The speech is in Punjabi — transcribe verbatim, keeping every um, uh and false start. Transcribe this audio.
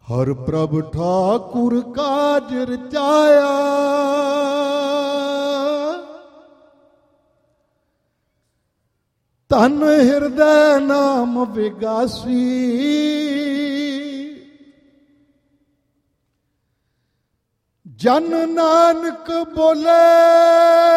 ਹਰ ਪ੍ਰਭ ਠਾਕੁਰ ਕਾਜ ਰਚਾਇਆ, ਧਨ ਹਿਰਦੈ ਨਾਮ ਵਿਗਾਸੀ। ਜਨ ਨਾਨਕ ਬੋਲੇ